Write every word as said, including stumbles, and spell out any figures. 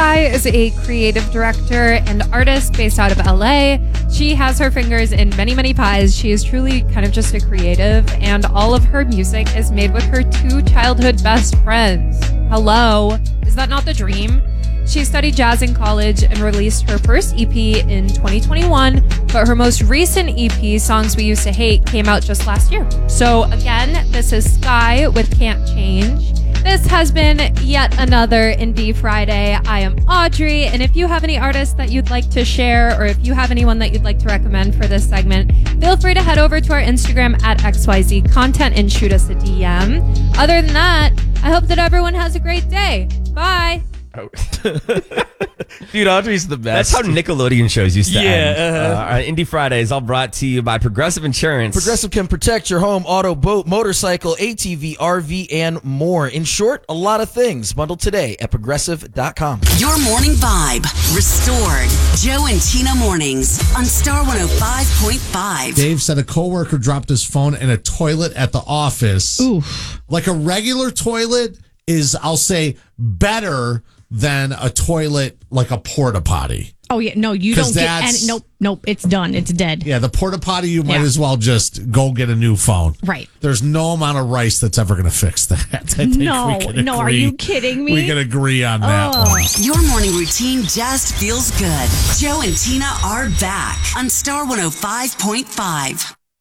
Sky is a creative director and artist based out of L A. She has her fingers in many, many pies. She is truly kind of just a creative, and all of her music is made with her two childhood best friends. Hello, is that not the dream? She studied jazz in college and released her first E P in twenty twenty-one, but her most recent E P, Songs We Used to Hate, came out just last year. So again, this is Sky with Can't Change. This has been yet another Indie Friday. I am Audrey, and if you have any artists that you'd like to share, or if you have anyone that you'd like to recommend for this segment, feel free to head over to our Instagram at X Y Z Content and shoot us a D M. Other than that, I hope that everyone has a great day. Bye. Oh. Dude, Audrey's the best. That's how Nickelodeon shows used to Yeah, end. uh-huh. Uh, our Indie Fridays all brought to you by Progressive Insurance. Progressive can protect your home, auto, boat, motorcycle, A T V, R V, and more. In short, a lot of things. Bundle today at progressive dot com. Your morning vibe restored. Joe and Tina mornings on Star one oh five point five. Dave said a coworker dropped his phone in a toilet at the office. Oof. Like a regular toilet is, I'll say, better than a toilet like a porta potty. Oh yeah, no, you 'Cause don't get that's- any. Nope, nope, it's done. It's dead. Yeah, the porta potty, you might Yeah. as well just go get a new phone. Right. There's no amount of rice that's ever going to fix that. I think No, we can no, are agree- you kidding me? We can agree on that Oh. one. Your morning routine just feels good. Joe and Tina are back on Star one oh five point five.